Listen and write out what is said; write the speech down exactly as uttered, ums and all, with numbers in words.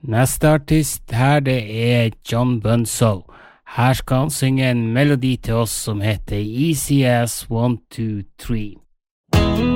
Neste artist her, det er John Bunso. Her skal han synge en melodi til oss som heter Easy as one, two, three.